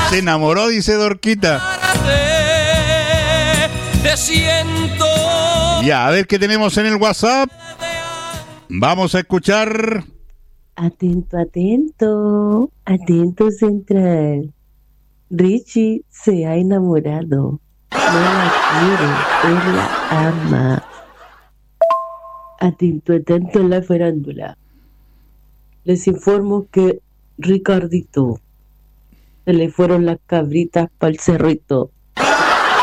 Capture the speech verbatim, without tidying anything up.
Se enamoró, dice Dorquita. Te siento. Ya, a ver qué tenemos en el WhatsApp. Vamos a escuchar. Atento, atento, atento central. Richie se ha enamorado. No la quiere, él la ama. Atento, atento en la farándula. Les informo que Ricardito se le fueron las cabritas para el cerrito.